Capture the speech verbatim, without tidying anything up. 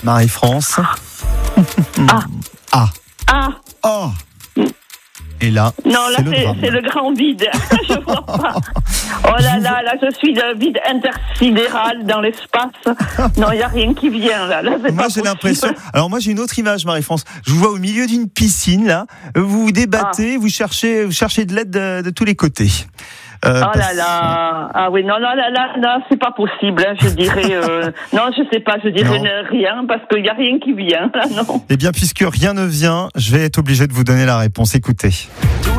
Marie-France. Ah. Ah. Ah. Oh. Et là, non, là, c'est, le, c'est, c'est le grand vide. Je vois pas. Oh là là, là, je suis le vide intersidéral dans l'espace. Non, il n'y a rien qui vient, là. là c'est moi, pas j'ai possible. l'impression. Alors, moi, j'ai une autre image, Marie-France. Je vous vois au milieu d'une piscine, là. Vous vous débattez, ah. vous cherchez, vous cherchez de l'aide de, de tous les côtés. Euh, oh là là, ah oui, non, non, là, là, là, c'est pas possible, hein, je dirais, euh, non, je sais pas, je dirais non. rien, parce qu'il y a rien qui vient, là, non. Eh bien, puisque rien ne vient, je vais être obligé de vous donner la réponse, écoutez.